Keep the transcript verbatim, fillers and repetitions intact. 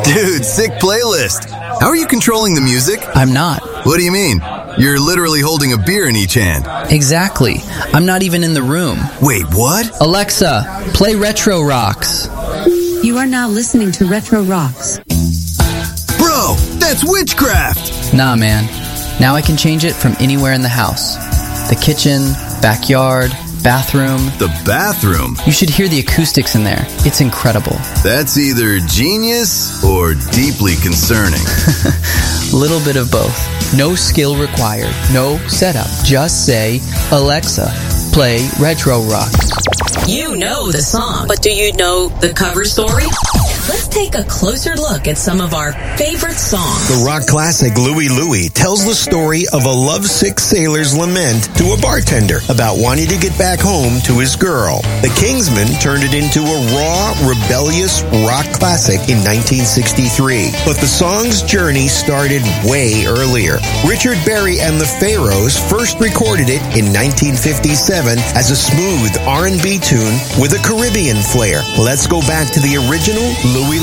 Dude, sick playlist. How are you controlling the music? I'm not. What do you mean? You're literally holding a beer in each hand. Exactly. I'm not even in the room. Wait, what? Alexa, play Retro Rocks. You are now listening to Retro Rocks. Bro, that's witchcraft! Nah, man. Now I can change it from anywhere in the house. The kitchen, backyard, bathroom. The bathroom? You should hear the acoustics in there. It's incredible. That's either genius or deeply concerning. Little bit of both. No skill required. No setup. Just say, Alexa, play Retro Rocks. You know the song, but do you know the cover story? Let's take a closer look at some of our favorite songs. The rock classic Louie Louie tells the story of a lovesick sailor's lament to a bartender about wanting to get back home to his girl. The Kingsmen turned it into a raw, rebellious rock classic in nineteen sixty-three. But the song's journey started way earlier. Richard Berry and the Pharaohs first recorded it in nineteen fifty-seven as a smooth R and B tune with a Caribbean flair. Let's go back to the original Louie